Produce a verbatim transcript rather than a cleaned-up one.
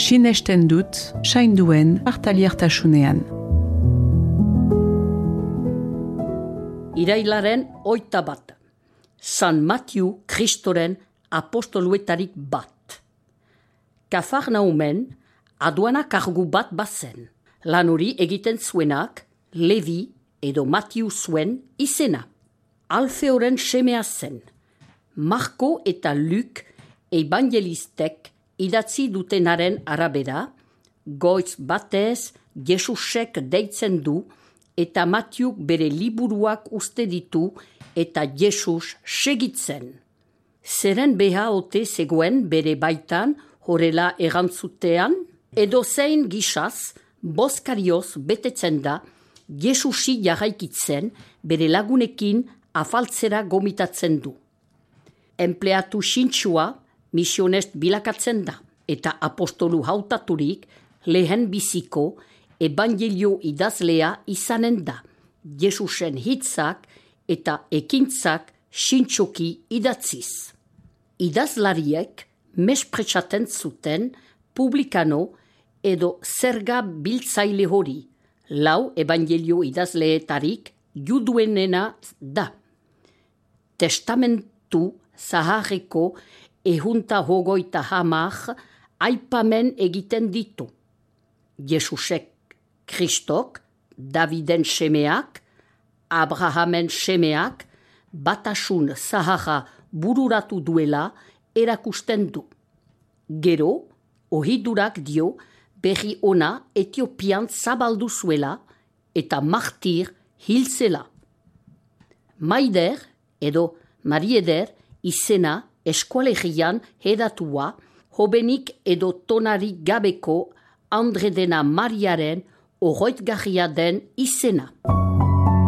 sinesten dut sainduen partaliertasunean. Irailaren oita bat. San Matiu Kristoren apostoluetarik bat. Kafarnaumen aduana kargu bat bazen. Lan hori egiten zuenak Levi edo Matiu zuen izena. Alfeoren semea zen. Marko eta Luk evangelistek idatzi dutenaren arabera, goiz batez Jesusek deitzen du eta Matiuk bere liburuak uste ditu eta Jesus segitzen. Zeren beha ote zegoen bere baitan horrela erantzutean, edo zein gisaz boskarioz betetzen da Jesusi jarraikitzen bere lagunekin afaltzera gomitatzen du. Enpleatu sintsua misionest bilakatzen da eta apostolu hautaturik lehen biziko evangelio idazlea izanen da, Jesusen hitzak eta ekintzak sintxoki idatziz. Idazlariek mespretsaten zuten publikano edo zerga biltzaile hori, lau evangelio idazleetarik juduenena da. Testamentu zaharreko ehunta hogoita hamar aipamen egiten ditu. Jesusek Kristok, Daviden semeak, Abrahamen semeak, batasun zaharra bururatu duela erakusten du. Gero, ohidurak dio berri ona Etiopian zabaldu zuela eta martir hilzela. Maider edo Marieder izena eskualegian hedatua, hobenik edo tonari gabeko Andre dena Mariaren oroitgarria den izena.